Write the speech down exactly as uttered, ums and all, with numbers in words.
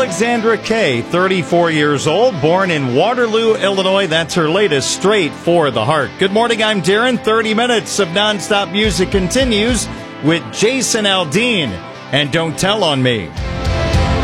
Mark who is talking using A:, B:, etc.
A: Alexandra Kay, thirty-four years old, born in Waterloo, Illinois. That's her latest, Straight for the Heart. Good morning, I'm Darren. thirty minutes of nonstop music continues with Jason Aldean and Don't Tell on Me.